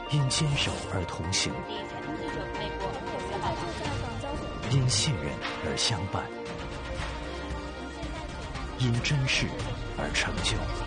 因坚守而同行，因信任而相伴，因真实而成就。